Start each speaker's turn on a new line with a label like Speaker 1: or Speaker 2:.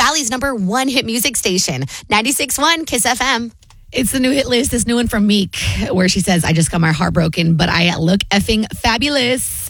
Speaker 1: Valley's #1 hit music station, 96.1 Kiss FM.
Speaker 2: It's the new hit list. This new one from Meek, where she says, I just got my heart broken, but I look effing fabulous.